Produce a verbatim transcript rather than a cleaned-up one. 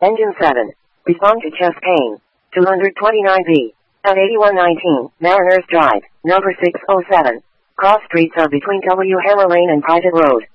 Engine seven. Respond to chest pain. two twenty-nine B. At eighty-one nineteen, Mariners Drive, number six oh seven. Cross streets are between W. Hammer Lane and Private Road.